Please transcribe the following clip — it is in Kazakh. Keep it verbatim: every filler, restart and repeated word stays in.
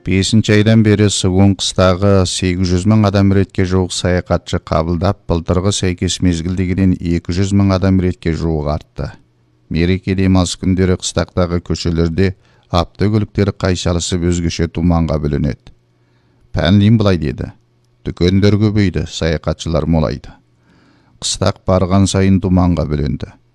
бесінші айдан бері Сыгун қыстағы сегіз жүз мың адам ретке жуық саяхатшы қабылдап, былтырғы сәйкес мезгілдегіден екі жүз мың адам ретке жуық артты. Мереке демалыс күндері қыстақтағы көшелерде автокөліктер қайшалысып өзгеше тұманға бүлінеді. Пәнлин былай деді: дүкендер көбейді, саяхатшылар молайды. Қыстақ барған сайын тұманға бүленді.